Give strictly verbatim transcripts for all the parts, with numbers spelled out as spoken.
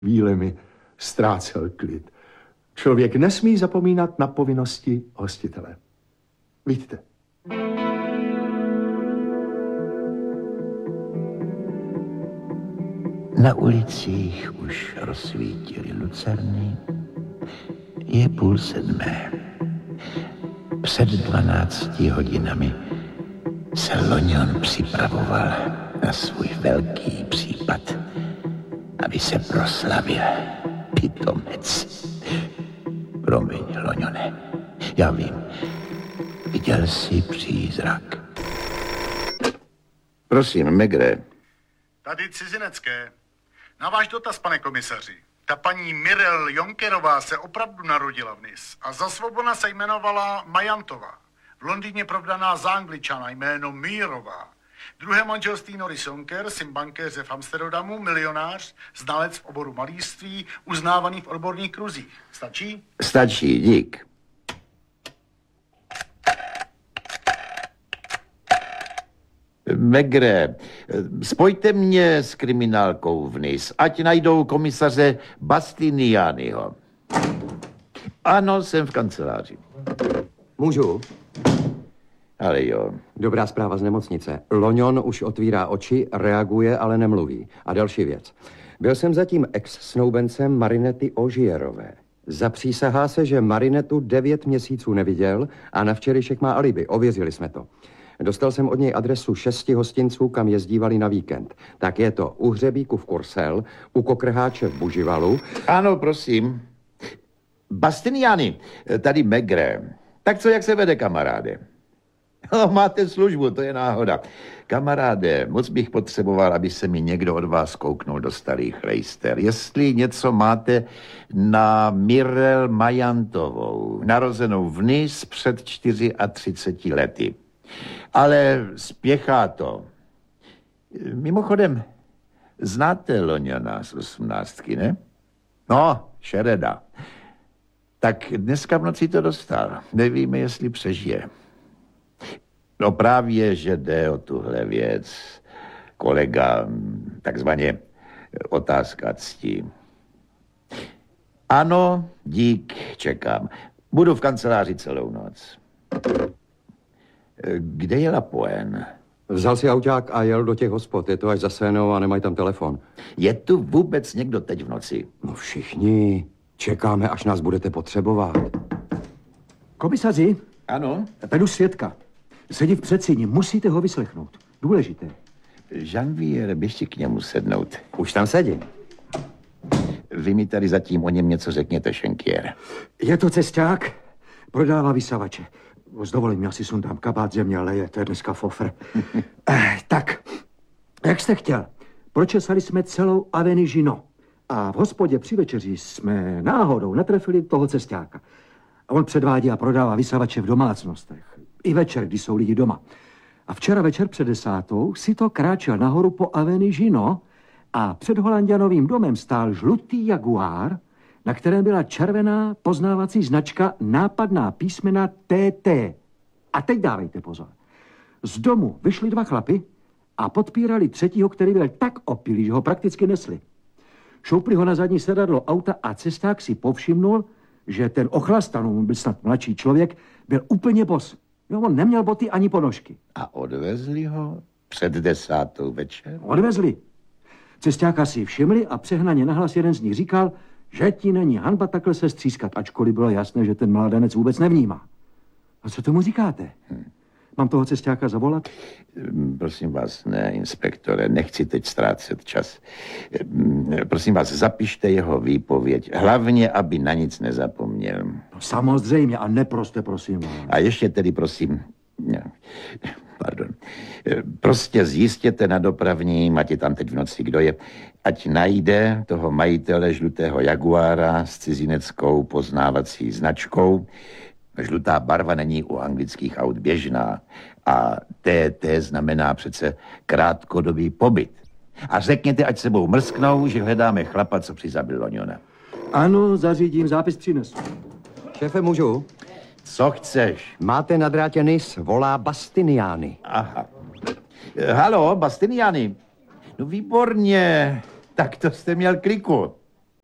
chvílemi ztrácel klid. Člověk nesmí zapomínat na povinnosti hostitele. Víte. Na ulicích už rozsvítily lucerny. Je půl sedmé. Před dvanácti hodinami se Loňon připravoval na svůj velký případ, aby se proslavil. Pitomec. Promiň, Loňone, já vím. Viděl jsi přízrak. Prosím, Megre. Tady Cizinecké. Na váš dotaz, pane komisaři. Ta paní Mirel Jonkerová se opravdu narodila v Nice a za svobodna se jmenovala Majantová. V Londýně provdaná za Angličana jméno Mírová. Druhé manželství Norris Jonker, syn bankéře v Amsterdamu, milionář, znalec v oboru malířství, uznávaný v odborných kruzích. Stačí? Stačí, dík. Megre, spojte mě s kriminálkou v Nice, ať najdou komisaře Bastinianiho. Ano, jsem v kanceláři. Můžu? Ale jo. Dobrá zpráva z nemocnice. Loňon už otvírá oči, reaguje, ale nemluví. A další věc. Byl jsem zatím ex-snoubencem Marinety Ožierové. Zapřísahá se, že Marinetu devět měsíců neviděl a na včerejšek má alibi. Ověřili jsme to. Dostal jsem od něj adresu šesti hostinců, kam jezdívali na víkend. Tak je to u Hřebíku v Kursel, u Kokrháče v Buživalu. Ano, prosím. Bastiniani, tady Megre. Tak co, jak se vede, kamaráde? No, máte službu, to je náhoda. Kamaráde, moc bych potřeboval, aby se mi někdo od vás kouknul do starých rejster. Jestli něco máte na Mirel Majantovou, narozenou v Nice před třiceti čtyřmi lety. Ale spěchá to. Mimochodem, znáte Loňona z osmnáctky, ne? No, Šereda. Tak dneska v noci to dostal. Nevíme, jestli přežije. No právě, že jde o tuhle věc. Kolega, takzvaně otázka cti. Ano, dík, čekám. Budu v kanceláři celou noc. Kde je Lapoen? Vzal si auták a jel do těch hospod. Je to až za Senou a nemají tam telefon. Je tu vůbec někdo teď v noci? No všichni. Čekáme, až nás budete potřebovat. Komisaři? Ano? Vedu svědka. Sedí v předsíni, musíte ho vyslechnout. Důležité. Janvier, běž si k němu sednout. Už tam sedím. Vy mi tady zatím o něm něco řekněte, Šenkier. Je to cesták, prodává vysavače. S dovolením, já si sundám kabát, země leje, to je dneska fofr. eh, tak, jak jste chtěl, pročesali jsme celou Avenue Gino. A v hospodě při večeři jsme náhodou natrefili toho cestáka. A on předvádí a prodává vysavače v domácnostech. I večer, když jsou lidi doma. A včera večer před desátou si to kráčel nahoru po Avenue Gino a před Holanďanovým domem stál žlutý Jaguar, na kterém byla červená poznávací značka, nápadná písmena T T. A teď dávejte pozor. Z domu vyšli dva chlapy a podpírali třetího, který byl tak opilý, že ho prakticky nesli. Šoupli ho na zadní sedadlo auta a cesták si povšimnul, že ten ochlastanou, byl snad mladší člověk, byl úplně bos. Jo, on neměl boty ani ponožky. A odvezli ho před desátou večer? Odvezli. Cestáka si všimli a přehnaně nahlas jeden z nich říkal, že ti není hanba takhle se střískat, ačkoliv bylo jasné, že ten mladenec vůbec nevnímá. A co tomu říkáte? Hm. Mám toho cestáka zavolat? Prosím vás, ne, inspektore, nechci teď ztrácet čas. Prosím vás, zapište jeho výpověď, hlavně, aby na nic nezapomněl. No, samozřejmě a neproste, prosím vás. A ještě tedy, prosím, pardon, prostě zjistěte na dopravním, ať je tam teď v noci, kdo je, ať najde toho majitele žlutého Jaguára s cizineckou poznávací značkou. Žlutá barva není u anglických aut běžná a T T znamená přece krátkodobý pobyt. A řekněte, ať sebou mrsknou, že hledáme chlapa, co přizabil Loňona. Ano, zařídím, zápis přinesu. Šéfe, můžu? Co chceš? Máte na drátě Nice, volá Bastiniani. Aha. Halo, Bastiniani. No výborně, tak to jste měl kliku.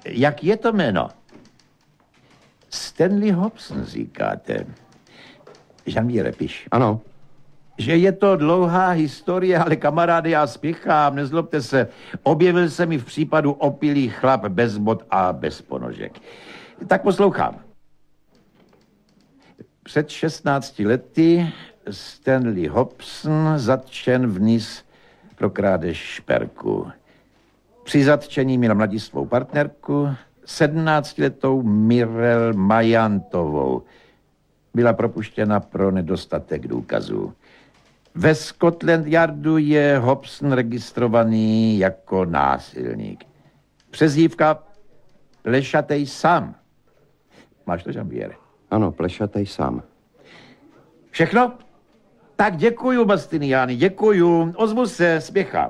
Jak je to jméno? Stanley Hobson, říkáte. Jean-Pierre, piš. Ano. Že je to dlouhá historie, ale kamarády, já spěchám, nezlobte se. Objevil se mi v případu opilý chlap bez bod a bez ponožek. Tak poslouchám. Před šestnácti lety Stanley Hobson zatčen v Nice pro krádež šperku. Při zatčení měl mladistvou partnerku, sedmnáctiletou Mirel Mayantovou. Byla propuštěna pro nedostatek důkazů. Ve Scotland Yardu je Hobson registrovaný jako násilník. Přezdívka Plešatej sám. Máš to, Jean-Pierre? Ano, Plešatej sám. Všechno? Tak děkuju, Bastiniány, děkuju. Ozvu se, spěchám.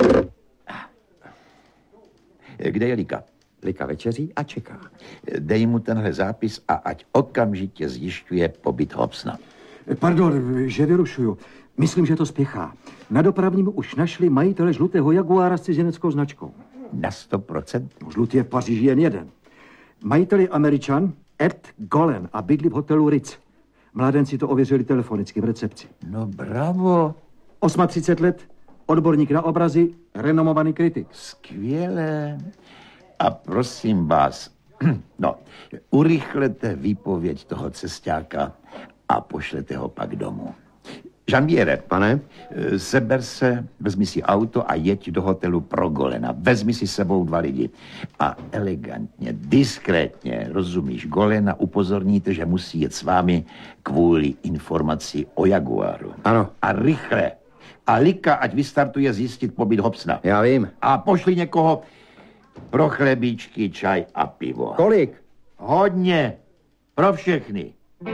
Kde je Lika? Lika večeří a čeká. Dej mu tenhle zápis a ať okamžitě zjišťuje pobyt Hobsona. Pardon, že vyrušuju. Myslím, že to spěchá. Na dopravním už našli majitele žlutého Jaguára s cizineckou značkou. Na sto procent? No, žlutý je v Paříži jen jeden. Majitel je Američan Ed Golen a bydlí v hotelu Ritz. Mládenci to ověřili telefonicky v recepci. No bravo. třicet osm let, odborník na obrazy, renomovaný kritik. Skvělé. A prosím vás, no, urychlete výpověď toho cestáka a pošlete ho pak domů. Jean-Pierre, Pane? seber se, vezmi si auto a jeď do hotelu pro Golena. Vezmi si s sebou dva lidi. A elegantně, diskrétně, rozumíš, Golena upozorníte, že musí jet s vámi kvůli informaci o Jaguaru. Ano. A rychle. A Lika, ať vystartuje zjistit pobyt Hobsona. Já vím. A pošli někoho pro chlebíčky, čaj a pivo. Kolik? Hodně. Pro všechny.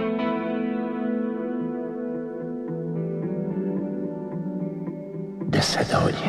Deset hodin.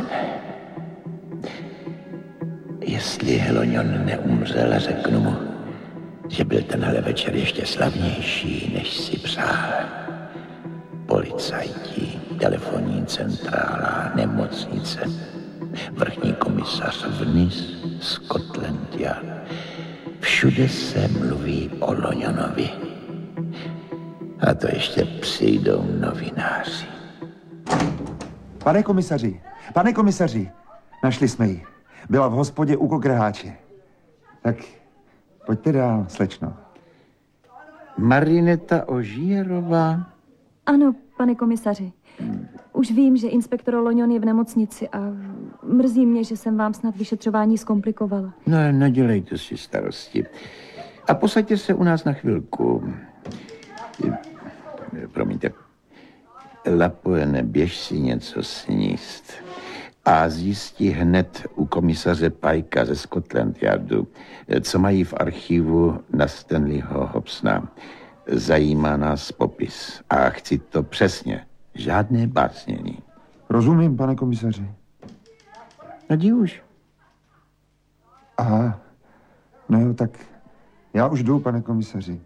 Jestli Loňon neumřel, řeknu mu, že byl tenhle večer ještě slavnější, než si přál. Policajti, telefonní centrála, nemocnice, vrchní komisař v Nice, Scotland Yard. Všude se mluví o Loňonovi. A to ještě přijdou novináři. Pane komisaři, pane komisaři, našli jsme ji. Byla v hospodě u Kokrháče. Tak pojďte dál, slečno. Marineta Ožíjerová? Ano, pane komisaři. Už vím, že inspektor Loňon je v nemocnici a mrzí mě, že jsem vám snad vyšetřování zkomplikovala. No, nedělejte si starosti. A posaďte se u nás na chvilku. Promiňte. Lapojene, běž si něco sníst. A zjistí hned u komisaře Pajka ze Scotland Yardu, co mají v archivu na Stanleyho Hobsona. Zajímá nás popis. A chci to přesně. Žádné básnění. Rozumím, pane komisaři. Jdi už. Aha, no jo, tak já už jdu, pane komisaři.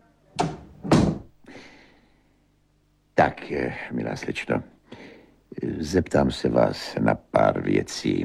Tak, milá slečno, zeptám se vás na pár věcí.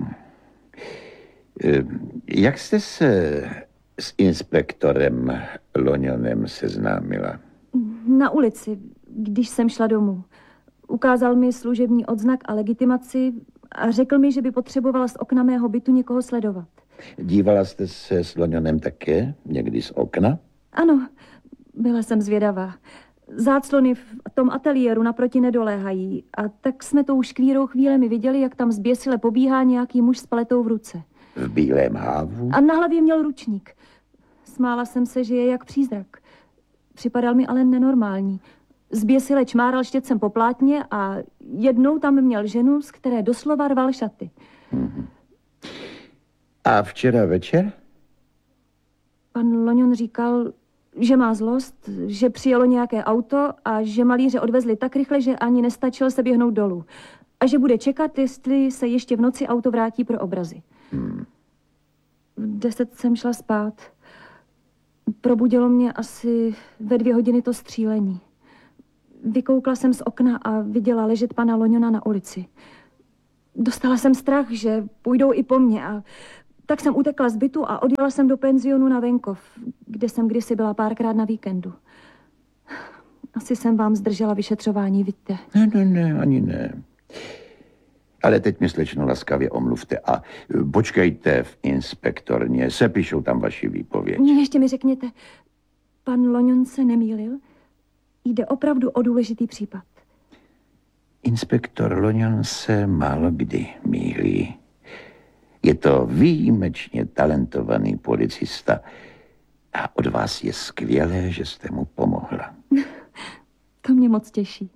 Jak jste se s inspektorem Loňonem seznámila? Na ulici, když jsem šla domů. Ukázal mi služební odznak a legitimaci a řekl mi, že by potřebovala z okna mého bytu někoho sledovat. Dívala jste se s Loňonem také někdy z okna? Ano, byla jsem zvědavá. Záclony v tom ateliéru naproti nedoléhají a tak jsme tou škvírou chvílemi viděli, jak tam zběsile pobíhá nějaký muž s paletou v ruce. V bílém hávu? A na hlavě měl ručník. Smála jsem se, že je jak přízrak. Připadal mi ale nenormální. Zběsile čmáral štětcem po plátně a jednou tam měl ženu, z které doslova rval šaty. Mm-hmm. A včera večer? Pan Loňon říkal, že má zlost, že přijelo nějaké auto a že malíře odvezli tak rychle, že ani nestačil se běhnout dolů. A že bude čekat, jestli se ještě v noci auto vrátí pro obrazy. Hmm. V deset jsem šla spát. Probudilo mě asi ve dvě hodiny to střílení. Vykoukla jsem z okna a viděla ležet pana Loňona na ulici. Dostala jsem strach, že půjdou i po mně a Tak jsem utekla z bytu a odjela jsem do penzionu na venkov, kde jsem kdysi byla párkrát na víkendu. Asi jsem vám zdržela vyšetřování, vidíte. Ne, ne, ne, ani ne. Ale teď mi, slečno, laskavě omluvte a počkejte v inspektorně, sepíšou tam vaši výpověď. Ještě mi řekněte, pan Loňon se nemýlil? Jde opravdu o důležitý případ. Inspektor Loňon se málo kdy mýlí. Je to výjimečně talentovaný policista a od vás je skvělé, že jste mu pomohla. To mě moc těší.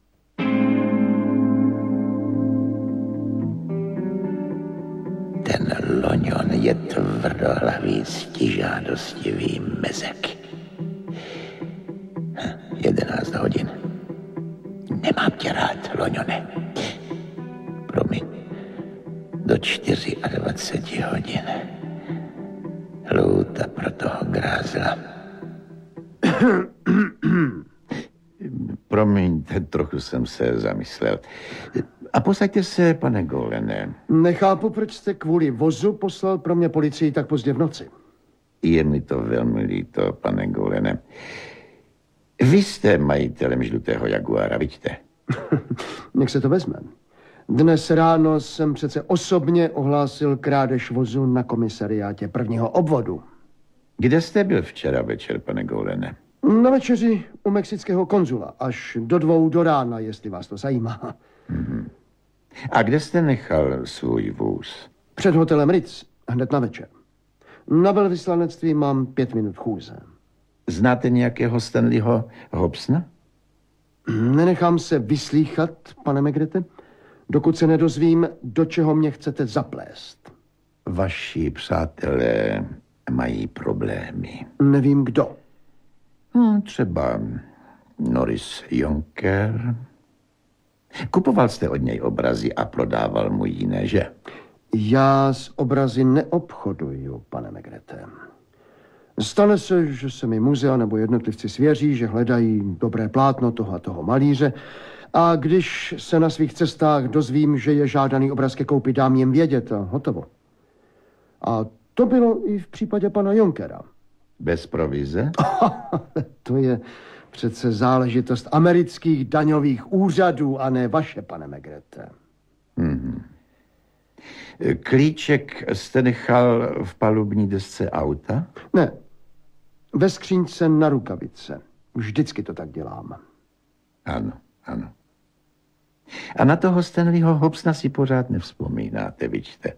Ten Loňon je tvrdohlavý, stižádostivý mezek. Jedenáct hodin. Nemám tě rád, Loňone. Promiň. Do dvacet čtyři hodin. Lhůta pro toho grázla. Promiňte, trochu jsem se zamyslel. A posaďte se, pane Golene. Nechápu, proč jste kvůli vozu poslal pro mě policii tak pozdě v noci. Je mi to velmi líto, pane Golene. Vy jste majitelem žlutého Jaguara, vidíte? Nech se to vezme. Dnes ráno jsem přece osobně ohlásil krádež vozu na komisariátě prvního obvodu. Kde jste byl včera večer, pane Golene? Na večeři u mexického konzula, až do dvou do rána, jestli vás to zajímá. Mm-hmm. A kde jste nechal svůj vůz? Před hotelem Ritz, hned na večer. Na velvyslanectví mám pět minut chůze. Znáte nějakého Stanleyho Hobsona? Nenechám se vyslýchat, pane Megrete, dokud se nedozvím, do čeho mě chcete zaplést. Vaši přátelé mají problémy. Nevím kdo. No, třeba Norris Jonker. Kupoval jste od něj obrazy a prodával mu jiné, že? Já s obrazy neobchoduju, pane Megrete. Stane se, že se mi muzea nebo jednotlivci svěří, že hledají dobré plátno toho a toho malíře, a když se na svých cestách dozvím, že je žádaný obraz ke koupi, dám jim vědět a hotovo. A to bylo i v případě pana Jonkera. Bez provize? To je přece záležitost amerických daňových úřadů a ne vaše, pane Megrete. Mm-hmm. Klíček jste nechal v palubní desce auta? Ne, ve skřínce na rukavice. Vždycky to tak dělám. Ano, ano. A na toho Stanleyho Hobsona si pořád nevzpomínáte, vidíte?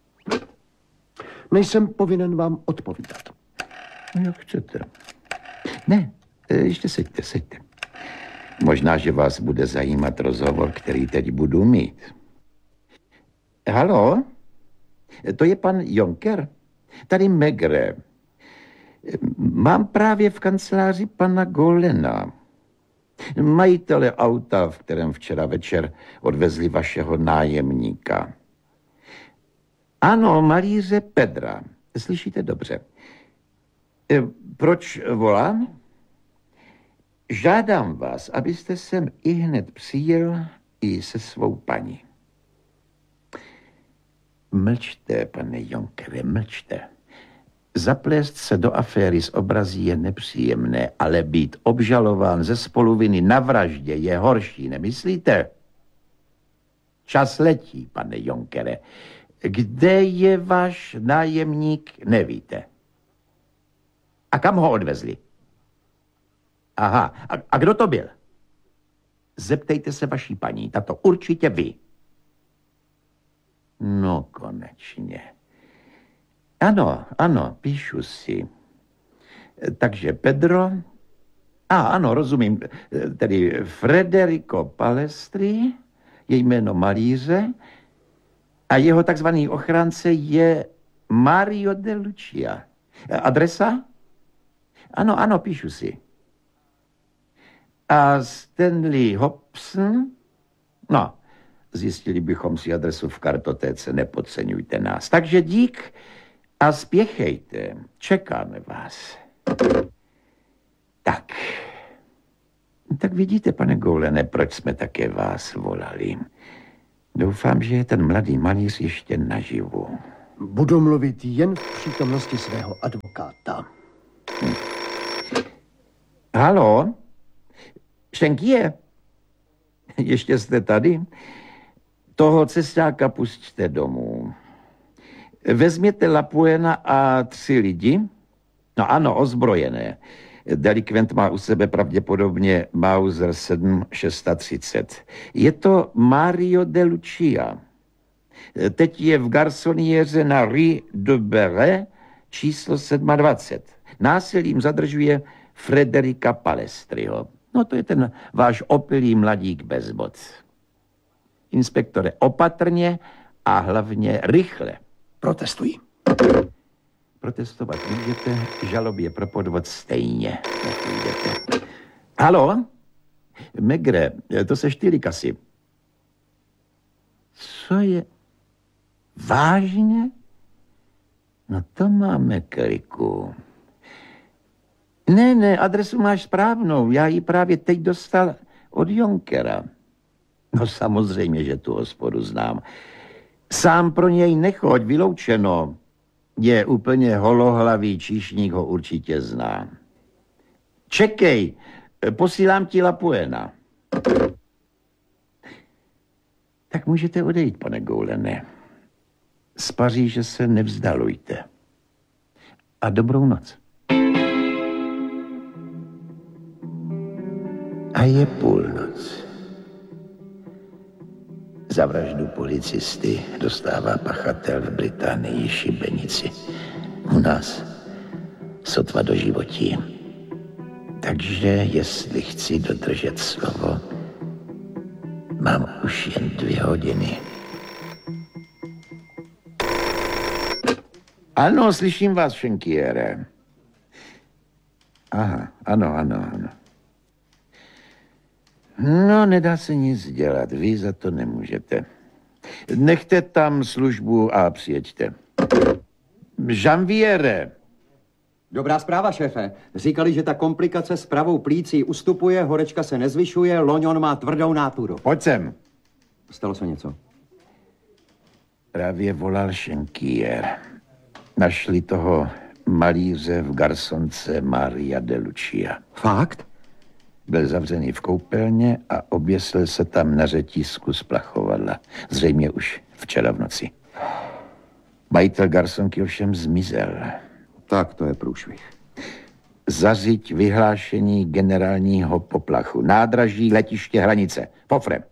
Nejsem povinen vám odpovídat. No, jak chcete. Ne, ještě seďte, seďte. Možná, že vás bude zajímat rozhovor, který teď budu mít. Haló? To je pan Jonker? Tady Megre. Mám právě v kanceláři pana Golena, majitele auta, v kterém včera večer odvezli vašeho nájemníka. Ano, malíře Pedra. Slyšíte dobře. Proč volám? Žádám vás, abyste sem ihned přijel i se svou paní. Mlčte, pane Jonkere, mlčte. Zaplést se do aféry s obrazy je nepříjemné, ale být obžalován ze spoluviny na vraždě je horší, nemyslíte? Čas letí, pane Jonkere. Kde je váš nájemník, nevíte. A kam ho odvezli? Aha, a, a kdo to byl? Zeptejte se vaší paní, tato určitě vy. No, konečně. Ano, ano, píšu si. Takže Pedro, a ano, rozumím, tedy Federico Palestri, je jméno malíře, a jeho takzvaný ochránce je Mario de Lucia. Adresa? Ano, ano, píšu si. A Stanley Hobson? No, zjistili bychom si adresu v kartotéce, nepodceňujte nás. Takže dík a spěchejte, čekáme vás. Tak, tak vidíte, pane Golene, proč jsme také vás volali. Doufám, že je ten mladý malíř ještě naživu. Budu mluvit jen v přítomnosti svého advokáta. Hm. Halo? Šenkie? Ještě jste tady? Toho cestáka pusťte domů. Vezměte Lapuena a tři lidi. No ano, ozbrojené. Delikvent má u sebe pravděpodobně Mauser sedm třicet šest. Je to Mario de Lucia. Teď je v garsoniéře na Rue de Beret číslo dvacet sedm. Násilím zadržuje Frederika Palestriho. No to je ten váš opilý mladík bez bod. Inspektore, opatrně a hlavně rychle. Protestuji. Protestovat můžete, žalobě pro podvod stejně. Nepůjdete. Halo? Megre, to seš ty, Likasi. Co je? Vážně? No to máme kliku. Ne, ne, adresu máš správnou. Já ji právě teď dostal od Junckera. No samozřejmě, že tu hospodu znám. Sám pro něj nechoď, vyloučeno. Je úplně holohlavý, číšník ho určitě zná. Čekej, posílám ti Lapuena. Tak můžete odejít, pane Goulene. Z Paříže se nevzdalujte. A dobrou noc. A je půlnoc. Za vraždu policisty dostává pachatel v Británii šibenici. U nás sotva do životí. Takže jestli chci dodržet slovo, mám už jen dvě hodiny. Ano, slyším vás, Šenkiere. Aha, ano, ano, ano. No, nedá se nic dělat, vy za to nemůžete. Nechte tam službu a přijeďte. Janviere. Dobrá zpráva, šéfe. Říkali, že ta komplikace s pravou plící ustupuje, horečka se nezvyšuje, Loňon má tvrdou náturu. Pojď sem. Stalo se něco? Právě volal Šenkier. Našli toho malíře v garsonce Maria de Lucia. Fakt? Byl zavřený v koupelně a oběsil se tam na řetízku z plachovadla. Zřejmě už včera v noci. Majitel garsonky ovšem zmizel. Tak to je průšvih. Zařiď vyhlášení generálního poplachu. Nádraží, letiště, hranice. Pofrem.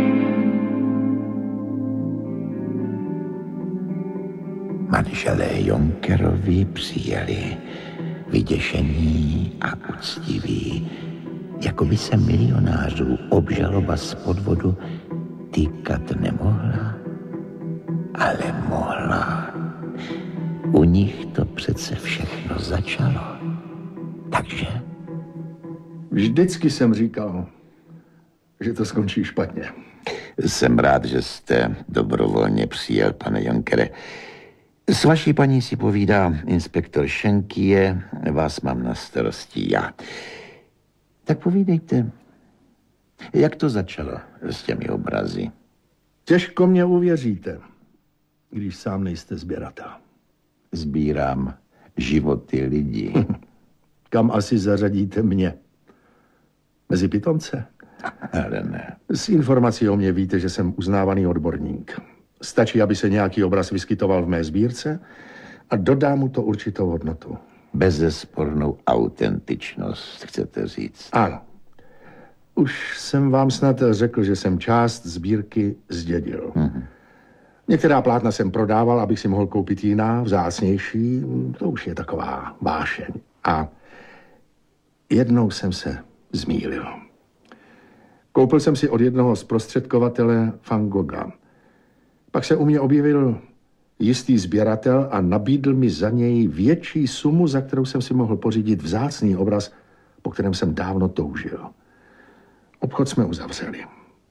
Manželé Junckerovi přijeli vyděšení a úctiví, jako by se milionářů obžaloba z podvodu týkat nemohla, ale mohla. U nich to přece všechno začalo. Takže? Vždycky jsem říkal, že to skončí špatně. Jsem rád, že jste dobrovolně přijel, pane Junckere. S vaší paní si povídá inspektor Šenkie, vás mám na starosti já. Tak povídejte, jak to začalo s těmi obrazy? Těžko mě uvěříte, když sám nejste sběratel. Sbírám životy lidí. Kam asi zařadíte mě? Mezi pitomce? Ale ne. S informací o mě víte, že jsem uznávaný odborník. Stačí, aby se nějaký obraz vyskytoval v mé sbírce a dodá mu to určitou hodnotu. Bezespornou autentičnost, chcete říct? Ano. Už jsem vám snad řekl, že jsem část sbírky zdědil. Mm-hmm. Některá plátna jsem prodával, abych si mohl koupit jiná, vzácnější. To už je taková vášeň. A jednou jsem se zmýlil. Koupil jsem si od jednoho zprostředkovatele Van Gogha. Pak se u mě objevil jistý sběratel a nabídl mi za něj větší sumu, za kterou jsem si mohl pořídit vzácný obraz, po kterém jsem dávno toužil. Obchod jsme uzavřeli.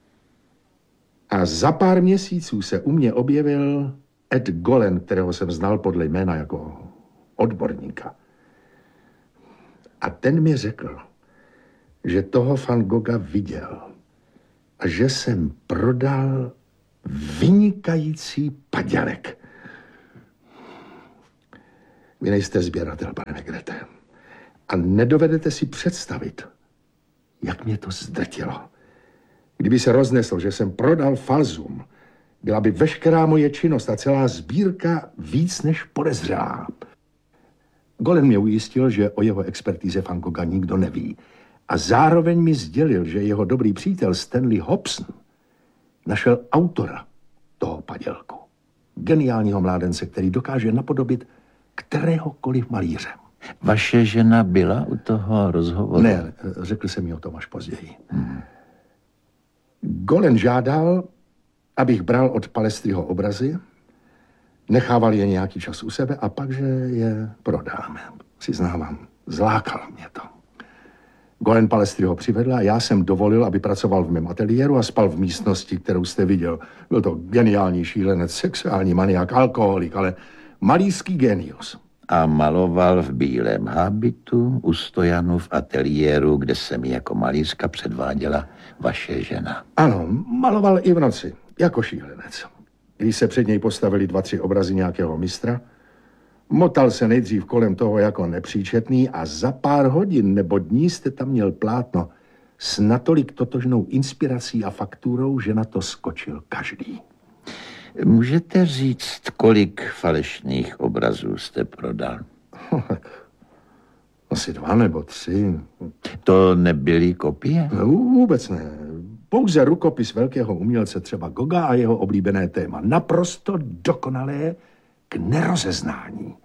A za pár měsíců se u mě objevil Ed Golen, kterého jsem znal podle jména jako odborníka. A ten mi řekl, že toho Van Gogha viděl a že jsem prodal vynikající padělek. Vy nejste sběratel, pane Negrete. A nedovedete si představit, jak mě to zdrtilo. Kdyby se roznesl, že jsem prodal falzum, byla by veškerá moje činnost a celá sbírka víc než podezřelá. Golen mě ujistil, že o jeho expertíze Van Gogha nikdo neví. A zároveň mi sdělil, že jeho dobrý přítel Stanley Hobson našel autora toho padělku. Geniálního mládence, který dokáže napodobit kteréhokoliv malíře. Vaše žena byla u toho rozhovoru? Ne, řekl jsem mi o tom až později. Hmm. Golen žádal, abych bral od Palestriho obrazy, nechával je nějaký čas u sebe a pak, že je prodáme. Přiznávám, zlákal mě to. Golen Palestriho přivedl a já jsem dovolil, aby pracoval v mém ateliéru a spal v místnosti, kterou jste viděl. Byl to geniální šílenec, sexuální maniak, alkoholik, ale malířský genius. A maloval v bílém hábitu u stojanu v ateliéru, kde se mi jako malířka předváděla vaše žena. Ano, maloval i v noci, jako šílenec. Když se před něj postavili dva, tři obrazy nějakého mistra, motal se nejdřív kolem toho jako nepříčetný a za pár hodin nebo dní jste tam měl plátno s natolik totožnou inspirací a fakturou, že na to skočil každý. Můžete říct, kolik falešných obrazů jste prodal? Asi dva nebo tři. To nebyly kopie? No, vůbec ne. Pouze rukopis velkého umělce, třeba Gogha a jeho oblíbené téma. Naprosto dokonalé k nerozeznání.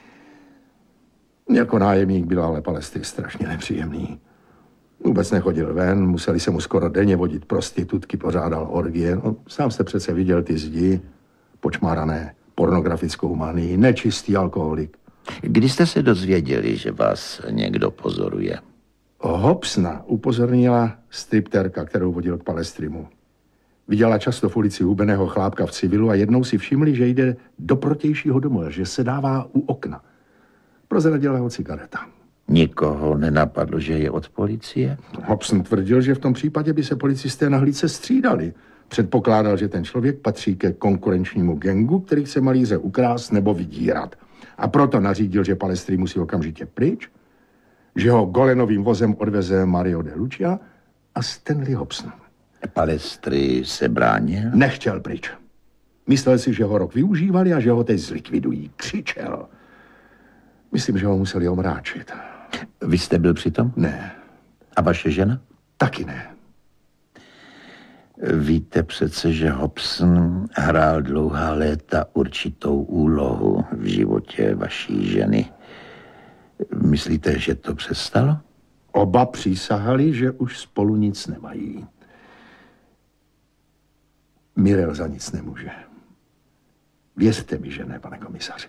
Jako nájemník byl ale Palestry strašně nepříjemný. Vůbec nechodil ven, museli se mu skoro denně vodit prostitutky, pořádal orgie. No, sám jste přece viděl ty zdi, počmárané pornografickou manii, nečistý alkoholik. Kdy jste se dozvěděli, že vás někdo pozoruje? Hobsona upozornila stripterka, kterou vodil k Palestrimu. Viděla často v ulici hubeného chlápka v civilu a jednou si všimli, že jde do protějšího domu, že se dává u okna. Prozradila ho cigareta. Nikoho nenapadlo, že je od policie? Hobson tvrdil, že v tom případě by se policisté na hlídce střídali. Předpokládal, že ten člověk patří ke konkurenčnímu gangu, který chce malíře ukrást nebo vydírat. A proto nařídil, že Palestry musí okamžitě pryč, že ho Golenovým vozem odveze Mario de Lucia a Stanley Hobson. Palestry se bránil? Nechtěl pryč. Myslel si, že ho rok využívali a že ho teď zlikvidují. Křičel. Myslím, že ho museli omráčit. Vy jste byl přitom? Ne. A vaše žena? Taky ne. Víte přece, že Hobson hrál dlouhá léta určitou úlohu v životě vaší ženy. Myslíte, že to přestalo? Oba přísahali, že už spolu nic nemají. Mirel za nic nemůže. Věřte mi, že ne, pane komisaři.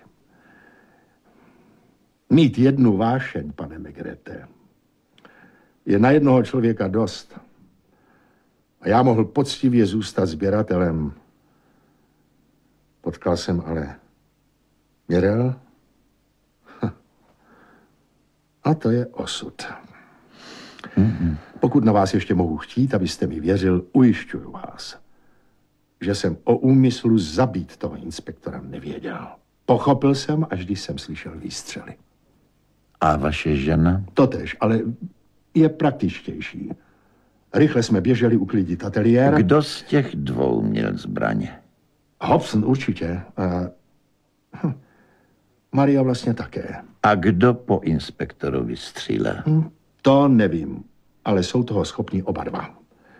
Mít jednu vášeň, pane Negrete, je na jednoho člověka dost. A já mohl poctivě zůstat sběratelem. Potkal jsem ale Mirel. A to je osud. Mm-hmm. Pokud na vás ještě mohu chtít, abyste mi věřil, ujišťuju vás, že jsem o úmyslu zabít toho inspektora nevěděl. Pochopil jsem, až když jsem slyšel výstřely. A vaše žena? Totéž, ale je praktičtější. Rychle jsme běželi uklidit ateliér. Kdo z těch dvou měl zbraně? Hobson určitě. A... Hm. Maria vlastně také. A kdo po inspektorovi střílel? Hm, to nevím, ale jsou toho schopni oba dva.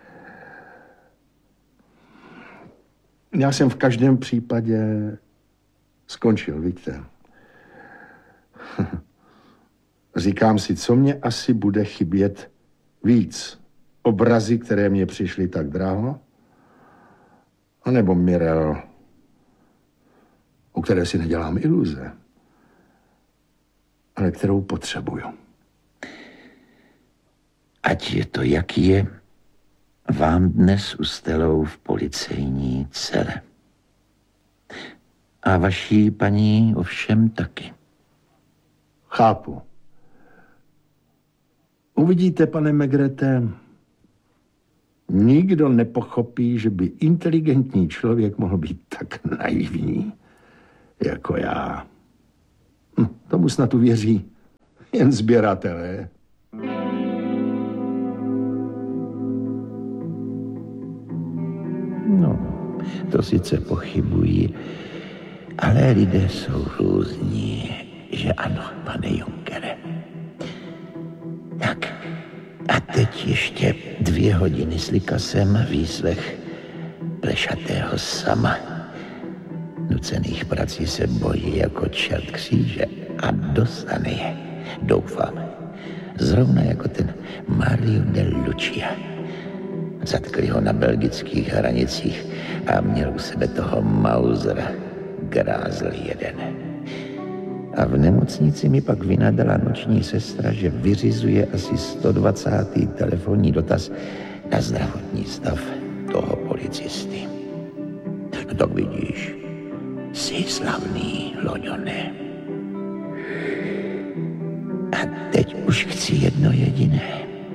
Já jsem v každém případě skončil, víte. Říkám si, co mě asi bude chybět víc. Obrazy, které mě přišly tak draho, anebo Mirel, o které si nedělám iluze, ale kterou potřebuju. Ať je to, jak je, vám dnes ustelou v policejní cele. A vaší paní ovšem taky. Chápu. Uvidíte, pane Negrete, nikdo nepochopí, že by inteligentní člověk mohl být tak naivní, jako já. Hm, tomu snad uvěří jen sběratelé. No, to sice pochybují, ale lidé jsou různí, že ano, pane Junkere. Tak, a teď ještě dvě hodiny s Likasem výslech plešatého sama. Nucených prací se bojí jako čert kříže a dostane je, doufám. Zrovna jako ten Mario de Lucia. Zatkli ho na belgických hranicích a měl u sebe toho Mausera, grázl jeden. A v nemocnici mi pak vynadala noční sestra, že vyřizuje asi sto dvacátý telefonní dotaz na zdravotní stav toho policisty. No tak vidíš, jsi slavný, Loňone. A teď už chci jedno jediné.